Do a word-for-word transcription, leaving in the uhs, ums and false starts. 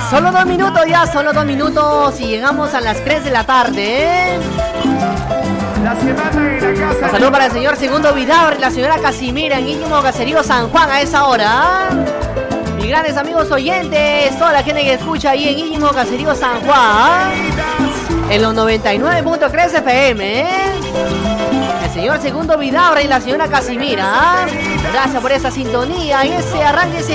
Solo dos minutos ya, solo dos minutos y llegamos a las tres de la tarde, ¿eh? La semana en la casa. Un saludo para el señor Segundo Vidal y la señora Casimira en Íñimo Caserío San Juan a esa hora. Mis grandes amigos oyentes, toda la gente que escucha ahí en Íñimo Caserío San Juan, en los noventa y nueve punto tres F M, ¿eh? El señor Segundo Vidal y la señora Casimira. Gracias por esa sintonía y ese arranque, ese